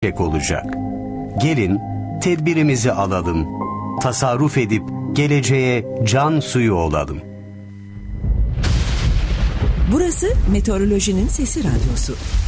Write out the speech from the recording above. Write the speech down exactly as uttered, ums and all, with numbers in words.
yüksek olacak. Gelin tedbirimizi alalım, tasarruf edip geleceğe can suyu olalım. Burası Meteorolojinin Sesi Radyosu.